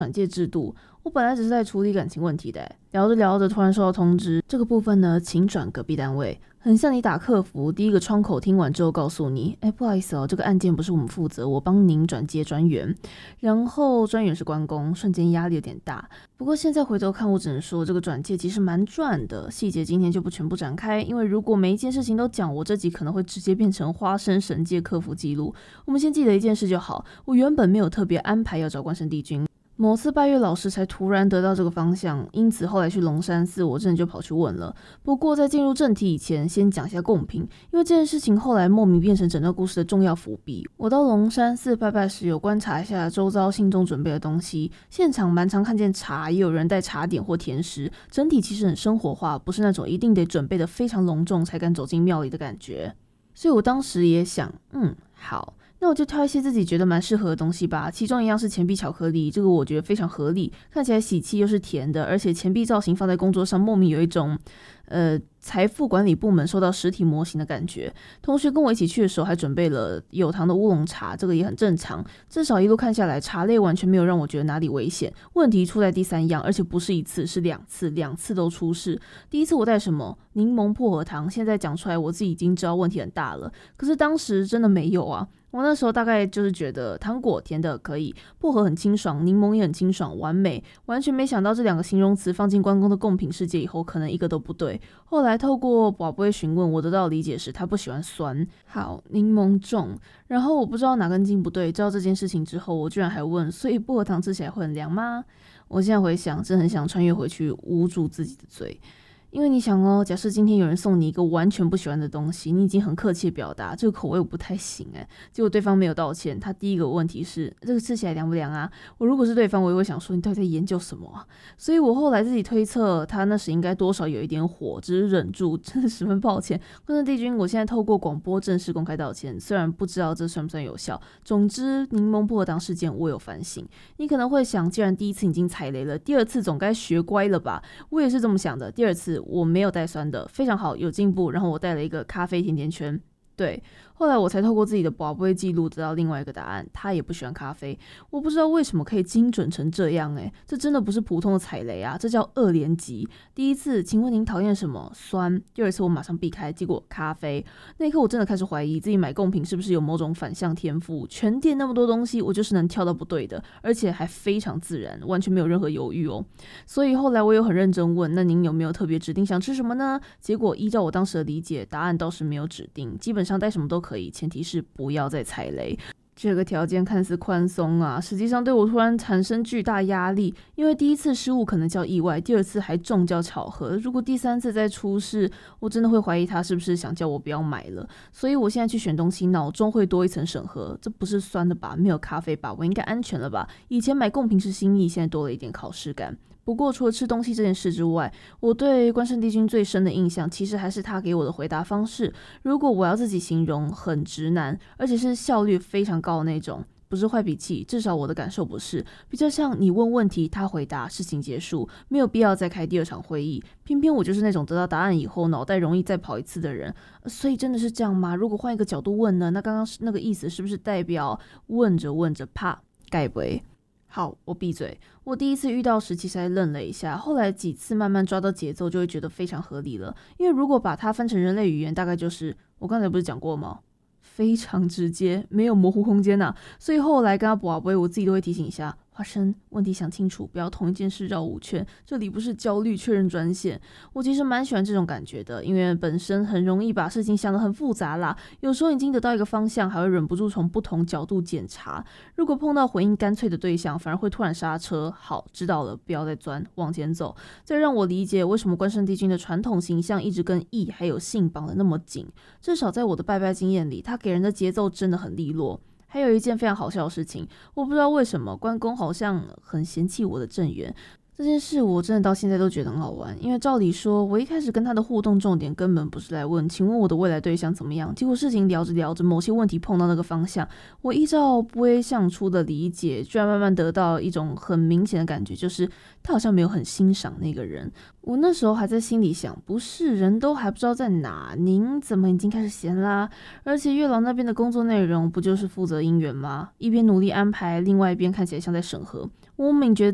转介制度，我本来只是在处理感情问题的，聊着聊着突然收到通知，这个部分呢，请转隔壁单位。很像你打客服，第一个窗口听完之后告诉你，不好意思哦，这个案件不是我们负责，我帮您转接专员。然后专员是关公，瞬间压力有点大。不过现在回头看，我只能说这个转介其实蛮赚的，细节今天就不全部展开，因为如果每一件事情都讲，我这集可能会直接变成花生神界客服记录。我们先记得一件事就好，我原本没有特别安排要找关圣帝君。某次拜月老师才突然得到这个方向，因此后来去龙山寺，我真的就跑去问了。不过在进入正题以前，先讲一下贡品，因为这件事情后来莫名变成整个故事的重要伏笔。我到龙山寺拜拜时，有观察一下周遭信众准备的东西，现场蛮常看见茶，也有人带茶点或甜食，整体其实很生活化，不是那种一定得准备的非常隆重才敢走进庙里的感觉。所以我当时也想，好。那我就挑一些自己觉得蛮适合的东西吧，其中一样是钱币巧克力，这个我觉得非常合理，看起来喜气又是甜的，而且钱币造型放在工作上莫名有一种财富管理部门收到实体模型的感觉。同学跟我一起去的时候还准备了有糖的乌龙茶，这个也很正常，至少一路看下来茶类完全没有让我觉得哪里危险。问题出在第三样，而且不是一次是两次都出事。第一次我带什么柠檬薄荷糖，现在讲出来我自己已经知道问题很大了，可是当时真的没有啊。我那时候大概就是觉得糖果甜的可以，薄荷很清爽，柠檬也很清爽，完美。完全没想到这两个形容词放进关公的贡品世界以后，可能一个都不对。后来透过宝贝询问，我得到的理解是他不喜欢酸。好，柠檬重。然后我不知道哪根筋不对，知道这件事情之后，我居然还问，所以薄荷糖吃起来会很凉吗？我现在回想，真的很想穿越回去捂住自己的嘴。因为你想哦，假设今天有人送你一个完全不喜欢的东西，你已经很客气的表达这个口味我不太行结果对方没有道歉，他第一个问题是这个吃起来凉不凉啊？我如果是对方，我也会想说你到底在研究什么啊？所以我后来自己推测，他那时应该多少有一点火，只是忍住，真的十分抱歉。关圣帝君，我现在透过广播正式公开道歉，虽然不知道这算不算有效。总之，柠檬薄荷糖事件我有反省。你可能会想，既然第一次已经踩雷了，第二次总该学乖了吧？我也是这么想的。第二次我没有带酸的，非常好，有进步。然后我带了一个咖啡甜甜圈，对。后来我才透过自己的宝贝记录得到另外一个答案，他也不喜欢咖啡。我不知道为什么可以精准成这样这真的不是普通的踩雷啊，这叫2连击。第一次，请问您讨厌什么？酸。第二次我马上避开，结果咖啡。那一刻我真的开始怀疑自己买贡品是不是有某种反向天赋，全店那么多东西，我就是能挑到不对的，而且还非常自然，完全没有任何犹豫哦。所以后来我有很认真问，那您有没有特别指定想吃什么呢？结果依照我当时的理解，答案倒是没有指定，基本上带什么都可以，前提是不要再踩雷。这个条件看似宽松啊，实际上对我突然产生巨大压力，因为第一次失误可能叫意外，第二次还中叫巧合，如果第三次再出事，我真的会怀疑他是不是想叫我不要买了。所以我现在去选东西，脑中会多一层审核，这不是酸的吧？没有咖啡吧？我应该安全了吧？以前买贡品是心意，现在多了一点考试感。不过除了吃东西这件事之外，我对关圣帝君最深的印象其实还是他给我的回答方式。如果我要自己形容，很直男，而且是效率非常高的那种，不是坏脾气，至少我的感受不是，比较像你问问题他回答，事情结束，没有必要再开第二场会议。偏偏我就是那种得到答案以后脑袋容易再跑一次的人，所以真的是这样吗？如果换一个角度问呢？那刚刚那个意思是不是代表问着问着怕该不会？好，我闭嘴。我第一次遇到时其实还愣了一下，后来几次慢慢抓到节奏就会觉得非常合理了。因为如果把它分成人类语言，大概就是我刚才不是讲过吗？非常直接，没有模糊空间啊。所以后来跟他博杯，我自己都会提醒一下，花生，问题想清楚，不要同一件事绕5圈，这里不是焦虑确认专线。我其实蛮喜欢这种感觉的，因为本身很容易把事情想得很复杂啦，有时候已经得到一个方向，还会忍不住从不同角度检查。如果碰到回应干脆的对象，反而会突然刹车，好，知道了，不要再钻，往前走。这让我理解为什么关圣帝君的传统形象一直跟义还有性绑得那么紧，至少在我的拜拜经验里，他给人的节奏真的很利落。还有一件非常好笑的事情，我不知道为什么关公好像很嫌弃我的正缘。这件事我真的到现在都觉得很好玩，因为照理说我一开始跟他的互动重点根本不是来问请问我的未来对象怎么样，结果事情聊着聊着某些问题碰到那个方向，我依照不会相出的理解，居然慢慢得到一种很明显的感觉，就是他好像没有很欣赏那个人。我那时候还在心里想，不是人都还不知道在哪，您怎么已经开始闲啦？而且月老那边的工作内容不就是负责姻缘吗？一边努力安排，另外一边看起来像在审核。我明觉得